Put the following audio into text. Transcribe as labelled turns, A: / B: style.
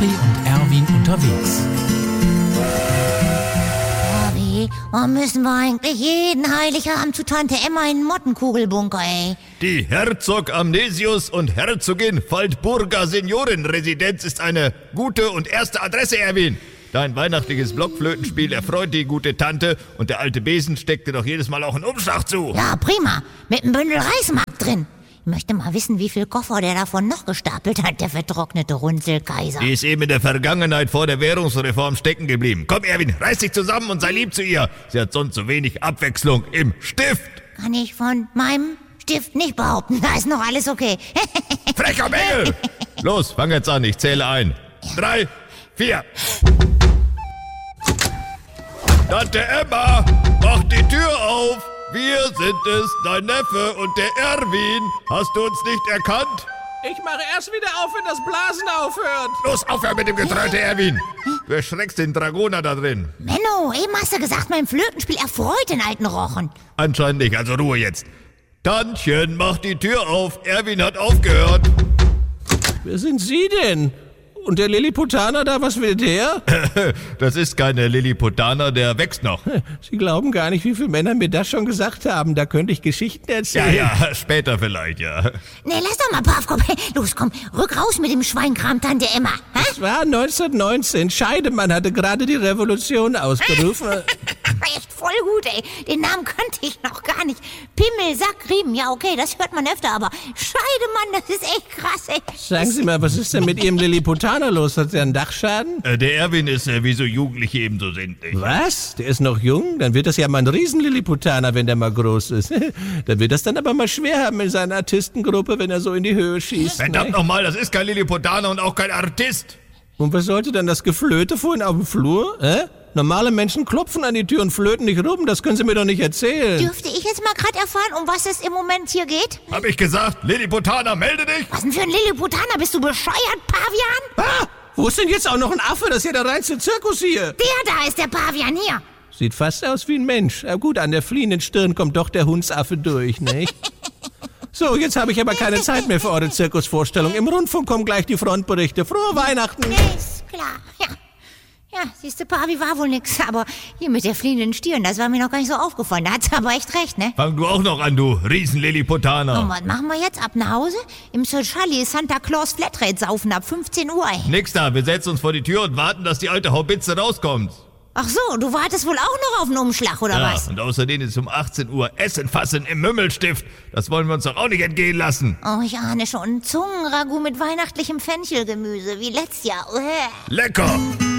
A: Rochi und Erwin unterwegs.
B: Warum müssen wir eigentlich jeden Heiligabend zu Tante Emma in den Mottenkugelbunker, ey?
C: Die Herzog Amnesius und Herzogin Waldburger Seniorenresidenz ist eine gute und erste Adresse, Erwin. Dein weihnachtliches Blockflötenspiel erfreut die gute Tante und der alte Besen steckt dir doch jedes Mal auch einen Umschlag zu.
B: Ja, prima. Mit einem Bündel Reismark drin. Ich möchte mal wissen, wie viel Koffer der davon noch gestapelt hat, der vertrocknete Runzelkaiser.
C: Die ist eben in der Vergangenheit vor der Währungsreform stecken geblieben. Komm, Erwin, reiß dich zusammen und sei lieb zu ihr. Sie hat sonst so wenig Abwechslung im Stift.
B: Kann ich von meinem Stift nicht behaupten. Da ist noch alles okay.
C: Frecher Bengel! Los, fang jetzt an, ich zähle ein. 3, 4. Tante Emma, mach die Tür auf. Wir sind es, dein Neffe und der Erwin. Hast du uns nicht erkannt?
D: Ich mache erst wieder auf, wenn das Blasen aufhört.
C: Los, aufhör mit dem Getröte, Erwin. Du erschreckst den Dragoner da drin.
B: Menno, eben hast du gesagt, mein Flötenspiel erfreut den alten Rochen.
C: Anscheinend nicht, also Ruhe jetzt. Tantchen, mach die Tür auf. Erwin hat aufgehört.
D: Wer sind Sie denn? Und der Lilliputaner da, was will der?
C: Das ist keine Lilliputaner, der wächst noch.
D: Sie glauben gar nicht, wie viele Männer mir das schon gesagt haben. Da könnte ich Geschichten erzählen.
C: Ja, später vielleicht, ja.
B: Nee, lass doch mal, Paf, komm. Los, komm, rück raus mit dem Schweinkram, Tante Emma. Ha?
D: Es war 1919. Scheidemann hatte gerade die Revolution ausgerufen.
B: Echt voll gut, ey. Den Namen kannte ich noch gar nicht. Pimmel, Sack, Riemen. Ja, okay, das hört man öfter, aber Scheidemann, das ist echt krass, ey.
D: Sagen Sie mal, was ist denn mit Ihrem Lilliputaner los? Hat er einen Dachschaden?
C: Der Erwin ist, wie so Jugendliche eben so sind. Nicht?
D: Was? Der ist noch jung? Dann wird das ja mal ein Riesen-Lilliputaner, wenn der mal groß ist. Dann wird das dann aber mal schwer haben in seiner Artistengruppe, wenn er so in die Höhe schießt.
C: Verdammt nochmal, das ist kein Lilliputaner und auch kein Artist.
D: Und was sollte dann das Geflöte vorhin auf dem Flur? Normale Menschen klopfen an die Tür und flöten nicht rum, das können Sie mir doch nicht erzählen.
B: Dürfte ich jetzt mal gerade erfahren, um was es im Moment hier geht?
C: Hab ich gesagt, Lilliputaner, melde dich!
B: Was denn für ein Lilliputaner? Bist du bescheuert, Pavian?
D: Ah, wo ist denn jetzt auch noch ein Affe? Das ist ja der reinste Zirkus hier.
B: Der da ist der Pavian, hier.
D: Sieht fast aus wie ein Mensch. Aber gut, an der fliehenden Stirn kommt doch der Hundsaffe durch, nicht? So, jetzt habe ich aber keine Zeit mehr für eure Zirkusvorstellung. Im Rundfunk kommen gleich die Frontberichte. Frohe Weihnachten!
B: Ja, ist klar, ja. Ja, siehste, Pavi war wohl nix, aber hier mit der fliehenden Stirn, das war mir noch gar nicht so aufgefallen. Da hat sie aber echt recht, ne?
C: Fang du auch noch an, du Riesen-Lilliputaner.
B: Und was machen wir jetzt? Ab nach Hause? Im Sir Charlie Santa Claus Flatrate saufen ab 15 Uhr, ey.
C: Nix da, wir setzen uns vor die Tür und warten, dass die alte Haubitze rauskommt.
B: Ach so, du wartest wohl auch noch auf einen Umschlag, oder was?
C: Und außerdem ist um 18 Uhr Essen fassen im Mümmelstift. Das wollen wir uns doch auch nicht entgehen lassen.
B: Oh, ich ahne schon. Zungenragout mit weihnachtlichem Fenchelgemüse, wie letztes Jahr.
C: Lecker!